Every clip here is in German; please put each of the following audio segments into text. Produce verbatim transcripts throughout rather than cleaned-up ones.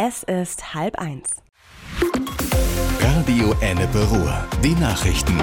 Es ist halb eins. Radio Ennepe Ruhr, die Nachrichten.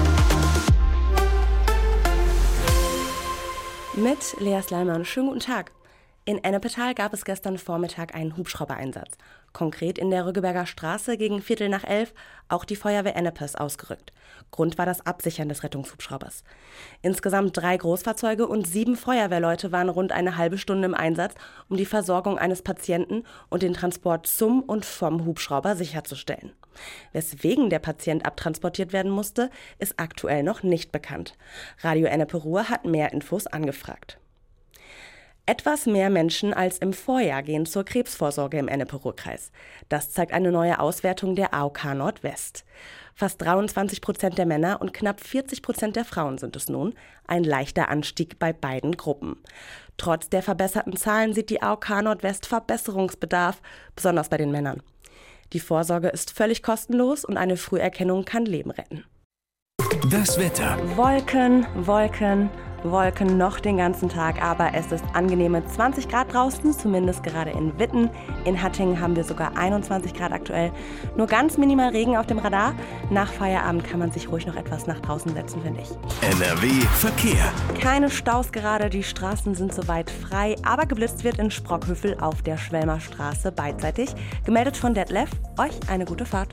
Mit Lea Sleiman. Schönen guten Tag. In Ennepetal gab es gestern Vormittag einen Hubschraubereinsatz. Konkret in der Rüggeberger Straße gegen Viertel nach elf auch die Feuerwehr Ennepes ausgerückt. Grund war das Absichern des Rettungshubschraubers. Insgesamt drei Großfahrzeuge und sieben Feuerwehrleute waren rund eine halbe Stunde im Einsatz, um die Versorgung eines Patienten und den Transport zum und vom Hubschrauber sicherzustellen. Weswegen der Patient abtransportiert werden musste, ist aktuell noch nicht bekannt. Radio Ennepe Ruhr hat mehr Infos angefragt. Etwas mehr Menschen als im Vorjahr gehen zur Krebsvorsorge im Ennepe-Ruhr-Kreis. Das zeigt eine neue Auswertung der A O K Nordwest. Fast dreiundzwanzig Prozent der Männer und knapp vierzig Prozent der Frauen sind es nun. Ein leichter Anstieg bei beiden Gruppen. Trotz der verbesserten Zahlen sieht die A O K Nordwest Verbesserungsbedarf, besonders bei den Männern. Die Vorsorge ist völlig kostenlos und eine Früherkennung kann Leben retten. Das Wetter. Wolken, Wolken, Wolken noch den ganzen Tag, aber es ist angenehme zwanzig Grad draußen, zumindest gerade in Witten. In Hattingen haben wir sogar einundzwanzig Grad aktuell. Nur ganz minimal Regen auf dem Radar. Nach Feierabend kann man sich ruhig noch etwas nach draußen setzen, finde ich. N R W Verkehr. Keine Staus gerade, die Straßen sind soweit frei, aber geblitzt wird in Sprockhövel auf der Schwelmer Straße beidseitig. Gemeldet von Detlef, euch eine gute Fahrt.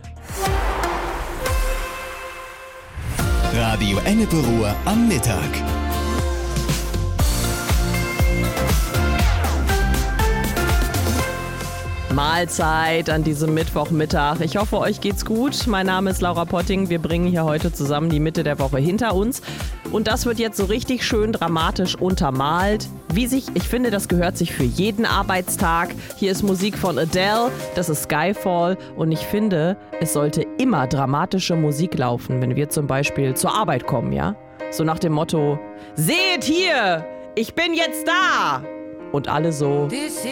Radio Ennepe Ruhr am Mittag. Mahlzeit an diesem Mittwochmittag. Ich hoffe, euch geht's gut. Mein Name ist Laura Potting. Wir bringen hier heute zusammen die Mitte der Woche hinter uns. Und das wird jetzt so richtig schön dramatisch untermalt. Wie sich, ich finde, das gehört sich für jeden Arbeitstag. Hier ist Musik von Adele, das ist Skyfall. Und ich finde, es sollte immer dramatische Musik laufen, wenn wir zum Beispiel zur Arbeit kommen, ja? So nach dem Motto, seht hier, ich bin jetzt da! Und alle so...